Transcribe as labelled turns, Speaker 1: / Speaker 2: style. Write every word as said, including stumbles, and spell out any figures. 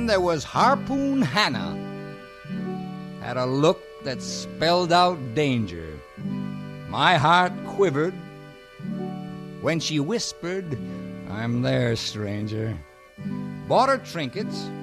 Speaker 1: then there was Harpoon Hannah. Had a look that spelled out danger. My heart quivered when she whispered, "I'm there, stranger." Bought her trinkets,